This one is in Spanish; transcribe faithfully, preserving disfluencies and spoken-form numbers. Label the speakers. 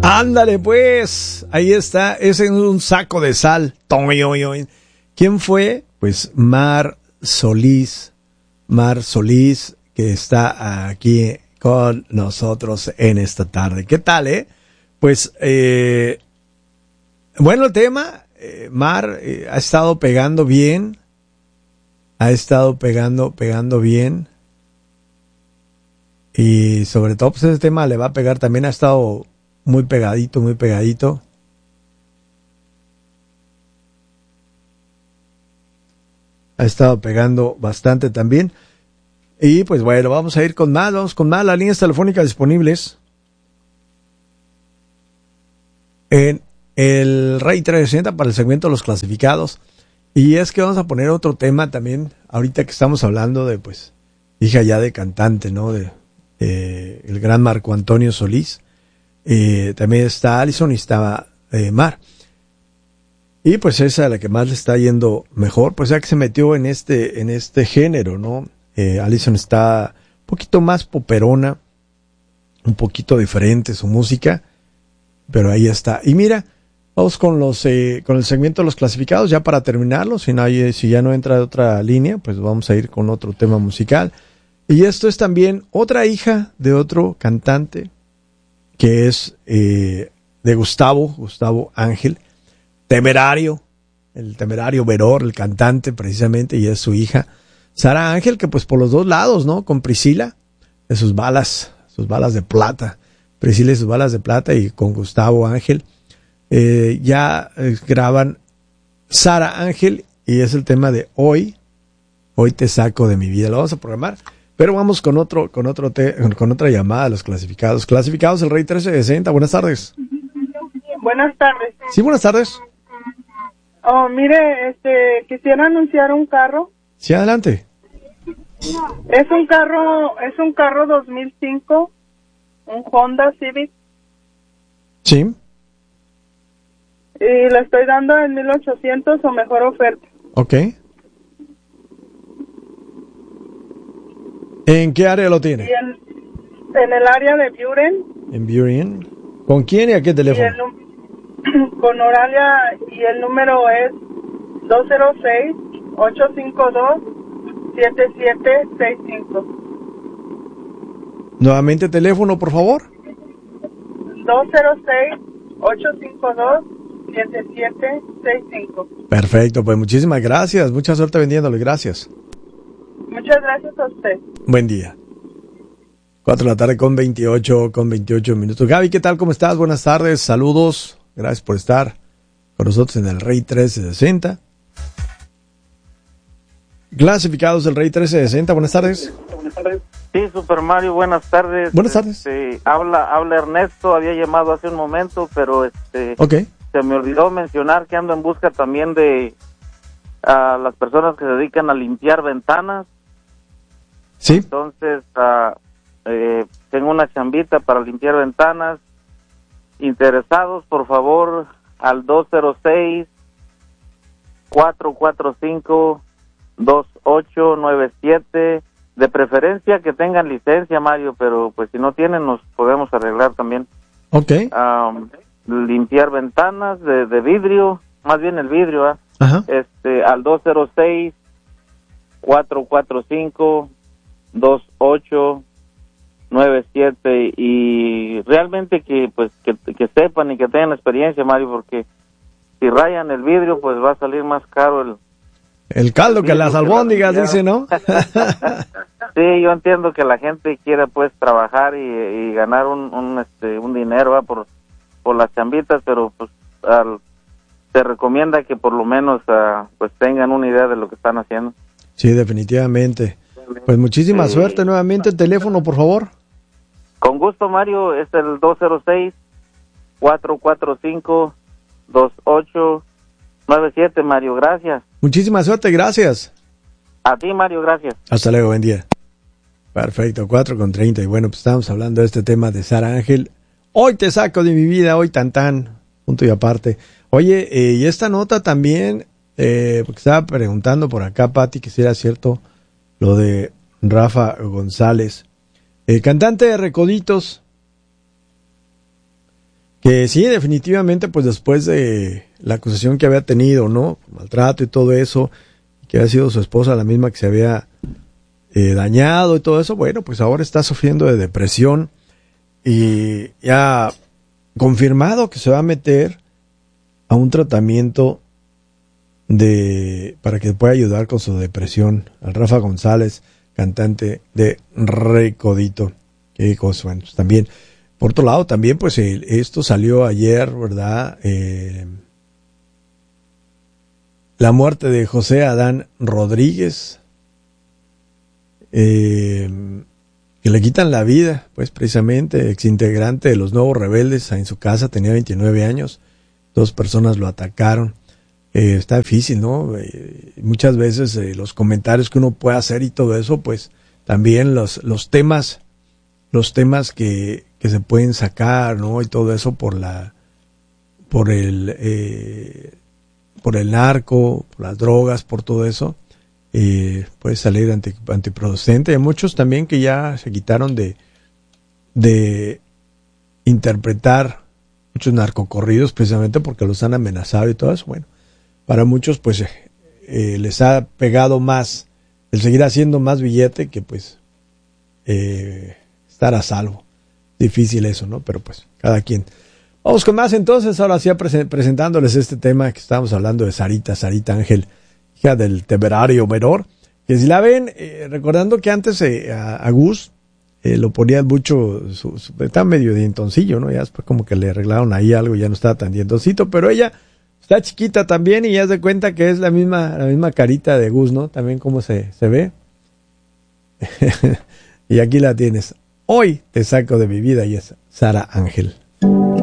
Speaker 1: Ándale, pues, ahí está, ese es un saco de sal. ¿Quién fue? Pues Mar Solís, Mar Solís, que está aquí con nosotros en esta tarde. ¿Qué tal, eh? Pues, eh, bueno, el tema, eh, Mar eh, ha estado pegando bien, ha estado pegando, pegando bien, y sobre todo, pues ese tema le va a pegar también, ha estado muy pegadito, muy pegadito. Ha estado pegando bastante también. Y pues bueno, vamos a ir con más, vamos con más. Las líneas telefónicas disponibles en el Rey trescientos sesenta para el segmento de los clasificados. Y es que vamos a poner otro tema también, ahorita que estamos hablando de, pues, hija ya de cantante, ¿no? De eh, el gran Marco Antonio Solís. Eh, también está Allison y está eh, Mar. Y pues esa es la que más le está yendo mejor, pues ya que se metió en este, en este género, ¿no? Eh, Allison está un poquito más poperona, un poquito diferente su música, pero ahí está. Y mira, vamos con los, eh, con el segmento de los clasificados, ya para terminarlo, si no hay, si ya no entra otra línea, pues vamos a ir con otro tema musical. Y esto es también otra hija de otro cantante, que es eh, de Gustavo, Gustavo Ángel, Temerario, el Temerario Veror, el cantante precisamente, y es su hija, Sara Ángel, que pues por los dos lados, ¿no? Con Priscila, de sus balas, sus balas de plata, Priscila y sus balas de plata, y con Gustavo Ángel, eh, ya eh, graban Sara Ángel, y es el tema de Hoy, Hoy te saco de mi vida. Lo vamos a programar, pero vamos con otro, con otro te, con otra llamada a los clasificados. Clasificados, el Rey trece sesenta, buenas tardes.
Speaker 2: Buenas tardes.
Speaker 1: Sí, buenas tardes.
Speaker 2: Oh, mire, este, quisiera anunciar un carro.
Speaker 1: Sí, adelante.
Speaker 2: Es un carro, es un carro dos mil cinco, un Honda Civic.
Speaker 1: Sí.
Speaker 2: Y le estoy dando en mil ochocientos o mejor oferta.
Speaker 1: Ok. ¿En qué área lo tiene?
Speaker 2: Y en, en el área de Buren.
Speaker 1: En Buren. ¿Con quién y a qué teléfono?
Speaker 2: Y el, con Oralia, y el número es dos cero seis, ocho cinco dos, siete siete seis cinco.
Speaker 1: Nuevamente teléfono, por favor.
Speaker 2: dos cero seis, ocho cinco dos, siete siete seis cinco.
Speaker 1: Perfecto, pues muchísimas gracias. Mucha suerte vendiéndole, gracias.
Speaker 2: Muchas gracias a usted.
Speaker 1: Buen día. cuatro de la tarde con veintiocho, con veintiocho minutos. Gaby, ¿qué tal? ¿Cómo estás? Buenas tardes, saludos. Gracias por estar con nosotros en el Rey trece sesenta. Clasificados del Rey trece sesenta, buenas tardes.
Speaker 3: Buenas tardes. Sí, Super Mario, buenas tardes.
Speaker 1: Buenas tardes.
Speaker 3: Este, habla, habla Ernesto, había llamado hace un momento, pero este,
Speaker 1: okay.
Speaker 3: se me olvidó mencionar que ando en busca también de uh, las personas que se dedican a limpiar ventanas.
Speaker 1: Sí.
Speaker 3: Entonces, uh, eh, tengo una chambita para limpiar ventanas. Interesados, por favor, al dos cero seis, cuatro cuatro cinco, dos ocho nueve siete. De preferencia que tengan licencia, Mario, pero pues si no tienen, nos podemos arreglar también.
Speaker 1: Ok.
Speaker 3: Um, limpiar ventanas de, de vidrio, más bien el vidrio, ¿eh?
Speaker 1: Ajá.
Speaker 3: Este, al dos cero seis, cuatro cuatro cinco, dos ocho nueve siete, y realmente que pues que, que sepan y que tengan experiencia, Mario, porque si rayan el vidrio, pues va a salir más caro el
Speaker 1: el caldo el que las albóndigas, que dice, ¿no?
Speaker 3: Sí, yo entiendo que la gente quiere pues trabajar y, y ganar un, un este un dinero, ¿va? por por las chambitas, pero pues al, se recomienda que por lo menos uh, pues tengan una idea de lo que están haciendo.
Speaker 1: Sí, definitivamente. Pues muchísima sí. suerte. Nuevamente el teléfono, por favor.
Speaker 3: Con gusto, Mario, es el dos cero seis, cuatro cuatro cinco, dos ocho nueve siete, Mario, gracias.
Speaker 1: Muchísima suerte, gracias.
Speaker 3: A ti, Mario, gracias.
Speaker 1: Hasta luego, buen día. Perfecto, cuatro con treinta, y bueno, pues estamos hablando de este tema de Sara Ángel. Hoy te saco de mi vida, hoy tan tan, punto y aparte. Oye, eh, y esta nota también, eh, porque estaba preguntando por acá, Pati, que si era cierto lo de Rafa González, eh, cantante de Recoditos, Que sí, definitivamente, pues después de la acusación que había tenido, ¿no? Maltrato y todo eso, que había sido su esposa la misma que se había eh, dañado y todo eso, bueno, pues ahora está sufriendo de depresión y ya confirmado que se va a meter a un tratamiento de para que pueda ayudar con su depresión. Al Rafa González, cantante de Rey Codito. Qué cosa, bueno, pues también. Por otro lado, también, pues el, esto salió ayer, ¿verdad? Eh, la muerte de José Adán Rodríguez, eh, que le quitan la vida, pues precisamente, exintegrante de los Nuevos Rebeldes, en su casa, tenía veintinueve años, dos personas lo atacaron. Eh, está difícil, ¿no? Eh, muchas veces eh, los comentarios que uno puede hacer y todo eso, pues también los, los temas, los temas que, que se pueden sacar, ¿no? Y todo eso por la, por el, eh, por el narco, por las drogas, por todo eso, eh, puede salir anti, antiproducente. Hay muchos también que ya se quitaron de, de interpretar muchos narcocorridos precisamente porque los han amenazado y todo eso. Bueno, para muchos pues eh, les ha pegado más el seguir haciendo más billete que pues eh, estar a salvo. Difícil eso, ¿no? Pero pues cada quien. Vamos con más entonces, ahora sí presen- presentándoles este tema que estábamos hablando de Sarita, Sarita Ángel, hija del temerario menor, que si la ven, eh, recordando que antes eh, a, a Gus eh, lo ponían mucho, su, su, está medio dientoncillo, ¿no? Ya después como que le arreglaron ahí algo, ya no estaba tan dientoncito, pero ella está chiquita también y ya se cuenta que es la misma, la misma carita de Gus, ¿no? También como se, se ve. Y aquí la tienes. Hoy te saco de mi vida y es Sara Ángel.